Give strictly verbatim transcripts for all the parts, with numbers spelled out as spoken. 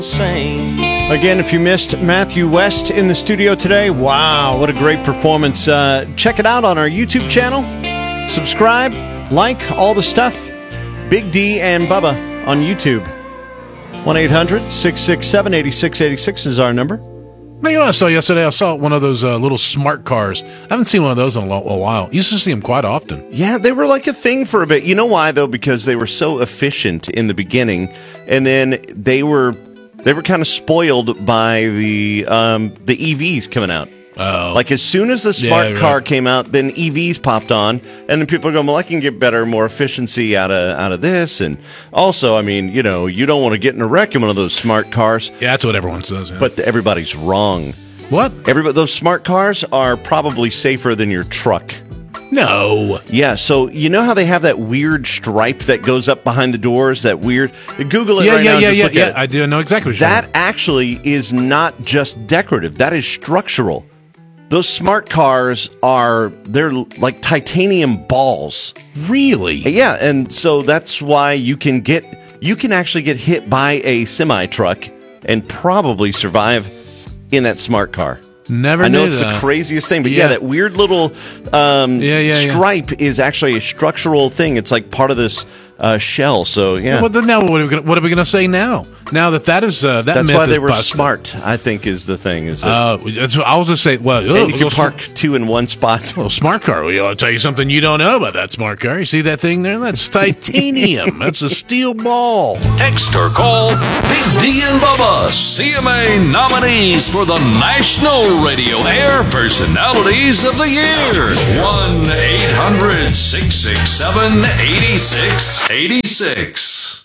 Again, if you missed Matthew West in the studio today, wow, what a great performance. Uh, check it out on our YouTube channel. Subscribe, like, all the stuff. Big D and Bubba on YouTube. one eight hundred six six seven eight six eight six is our number. Now, you know what I saw yesterday? I saw one of those uh, little smart cars. I haven't seen one of those in a, lo- a while. Used to see them quite often. Yeah, they were like a thing for a bit. You know why, though? Because they were so efficient in the beginning, and then they were they were kind of spoiled by the um, the E Vs coming out. Oh. Like, as soon as the smart Yeah, right. car came out, then E Vs popped on, and then people are going, well, I can get better, more efficiency out of out of this. And also, I mean, you know, you don't want to get in a wreck in one of those smart cars. Yeah, that's what everyone says. Yeah. But everybody's wrong. What? Everybody, those smart cars are probably safer than your truck. No. Yeah, so you know how they have that weird stripe that goes up behind the doors? That weird. Google it Yeah, right yeah, now. yeah, just yeah, look yeah. at it. I do know exactly what you're That saying. actually is not just decorative. That is structural. Those smart cars are, they're like titanium balls. Really? Yeah, and so that's why you can get, you can actually get hit by a semi-truck and probably survive in that smart car. Never I know knew it's that. the craziest thing, but yeah, Yeah. that weird little um, Yeah, yeah, yeah. stripe is actually a structural thing. It's like part of this uh, shell. So yeah, Well, then now what are we gonna, what are we going to say now? Now that that is uh, that that's myth why they is were busted. smart. I think is the thing. Is that, Uh, that's what I was just say. Well, and oh, you little can park two in one spot. Well, smart car. Well, I'll tell you something you don't know about that smart car. You see that thing there? That's titanium. That's a steel ball. Text or call Big D and Bubba, C M A nominees for the National Radio Air Personalities of the Year. one eight hundred six six seven eight six eight six.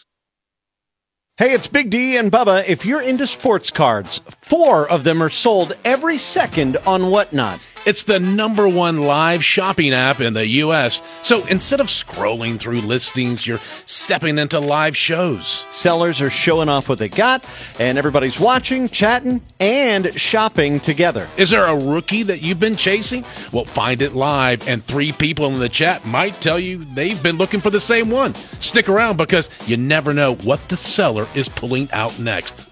Hey, it's Big D and Bubba. If you're into sports cards, four of them are sold every second on Whatnot. It's the number one live shopping app in the U S. So instead of scrolling through listings, you're stepping into live shows. Sellers are showing off what they got, and everybody's watching, chatting, and shopping together. Is there a rookie that you've been chasing? Well, find it live, and three people in the chat might tell you they've been looking for the same one. Stick around because you never know what the seller is pulling out next.